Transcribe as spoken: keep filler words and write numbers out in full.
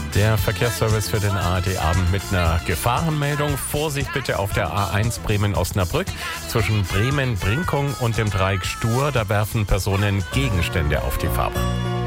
Der Verkehrsservice für den A R D-Abend mit einer Gefahrenmeldung. Vorsicht bitte auf der A eins Bremen-Osnabrück zwischen Bremen-Brinkum und dem Dreieck Stur. Da werfen Personen Gegenstände auf die Fahrbahn.